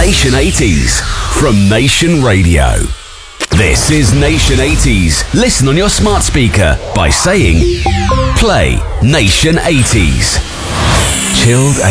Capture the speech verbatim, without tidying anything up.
Nation eighties from Nation Radio. This is Nation eighties. Listen on your smart speaker by saying, play Nation eighties. Chilled